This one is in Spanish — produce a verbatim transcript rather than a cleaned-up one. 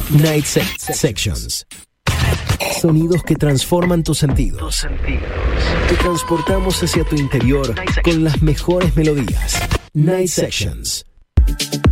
Night Se- Sections. Sonidos que transforman tus sentidos. Te transportamos hacia tu interior con las mejores melodías. Night Sections.